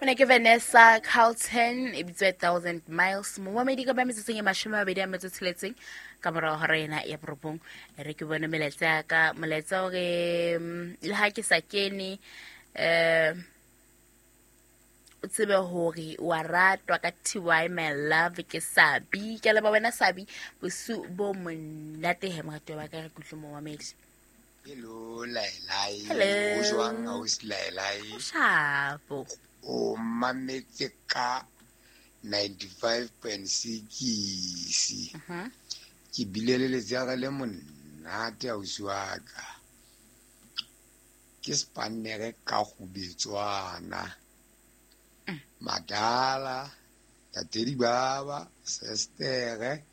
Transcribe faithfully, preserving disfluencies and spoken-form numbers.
Mona ke Vanessa Carlton e bitswa thousand miles mo mamedi ka ba metseng ya mashome a mabedi a metso tsheletseng ka mora hora ena ya borobong re ke bona meletsa ka moletsa gore le ha ke sa kene eh o tsebe hore wa ratwa ka T Y my love ke Sabi ke le ba wena Sabi bosu bo monate he motho ba ka re kutlo mo mamedi. Hello Lailai. Hello. O jwang a o se Lailai. Shapo. O mametse ka ninety-five point six. Mhm. Ke bile le letsega le monate a o swaka. Ke spanere ka go Betswana. Madala, tatedi baba, sestere,